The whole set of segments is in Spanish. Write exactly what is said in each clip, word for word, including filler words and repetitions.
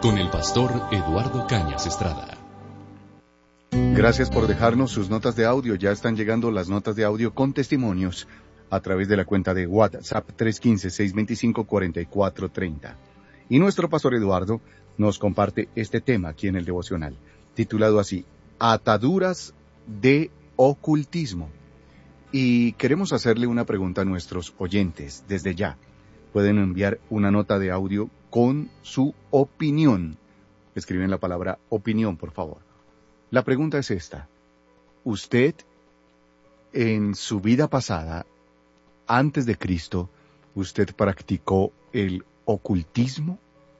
con el pastor Eduardo Cañas Estrada. Gracias por dejarnos sus notas de audio. Ya están llegando las notas de audio con testimonios a través de la cuenta de WhatsApp tres uno cinco, seis dos cinco, cuatro cuatro tres cero. Y nuestro pastor Eduardo nos comparte este tema aquí en el devocional, titulado así, Ataduras de ocultismo. Y queremos hacerle una pregunta a nuestros oyentes desde ya. Pueden enviar una nota de audio con su opinión. Escriben la palabra opinión, por favor. La pregunta es esta. ¿Usted, en su vida pasada, antes de Cristo, usted practicó el ocultismo?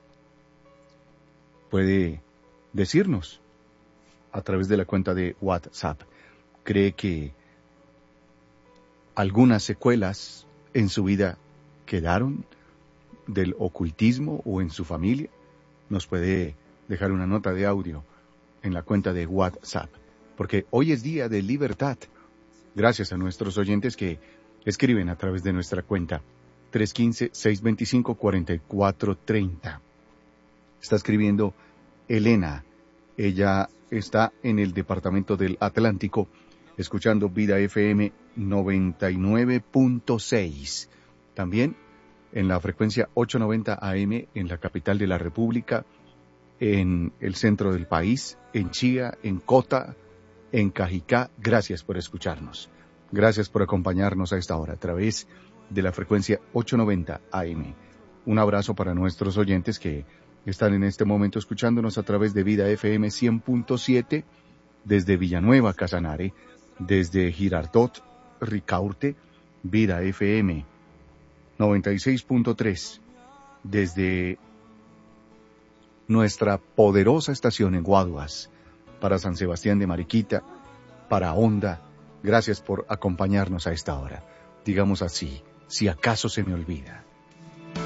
Puede decirnos a través de la cuenta de WhatsApp. ¿Cree que algunas secuelas en su vida quedaron del ocultismo o en su familia? Nos puede dejar una nota de audio en la cuenta de WhatsApp, porque hoy es día de libertad. Gracias a nuestros oyentes que escriben a través de nuestra cuenta tres uno cinco, seis dos cinco, cuatro cuatro tres cero. Está escribiendo Elena. Ella está en el departamento del Atlántico, escuchando Vida F M noventa y nueve punto seis. También en la frecuencia ochocientos noventa A M en la capital de la República, en el centro del país, en Chía, en Cota, en Cajicá. Gracias por escucharnos. Gracias por acompañarnos a esta hora a través de la frecuencia ochocientos noventa A M. Un abrazo para nuestros oyentes que están en este momento escuchándonos a través de Vida F M cien punto siete, desde Villanueva, Casanare, desde Girardot, Ricaurte, Vida F M noventa y seis punto tres, desde nuestra poderosa estación en Guaduas, para San Sebastián de Mariquita, para Honda. Gracias por acompañarnos a esta hora. Digamos así, si acaso se me olvida.